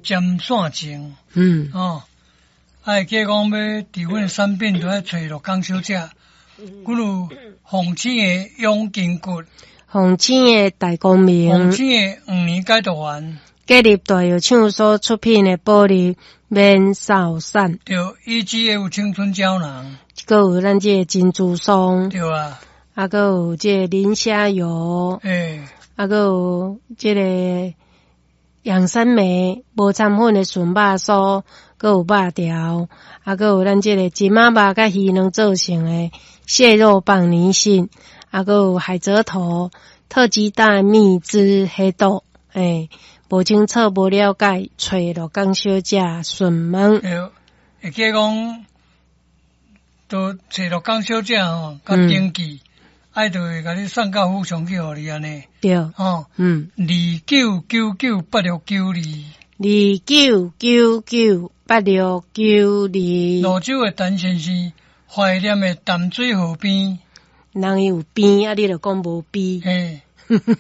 尖线情，会记讲要伫阮产品都要找落工小姐，阮有红星的永筋骨， 红星的大光明， 红星的5年解毒丸， 建立大药厂所出品的保利免扫散， 对，EGF 青春胶囊， 还有咱这个珍珠松， 对啊， 还有这个磷虾油，还有这个养生酶无掺粉的纯肉酥，还有肉条，还有咱这个金马肉甲鱼能做成的蟹肉棒泥性，还有海蜇头、特鸡蛋蜜汁黑豆，无清楚无了解，找罗江小姐询问。 会记讲，都找罗江小姐吼，甲登记，就会甲你送到府上去互你安尼。 对 ，29998692，泸州的陈先生，怀念的淡水河边， 人有边啊，你就讲无边。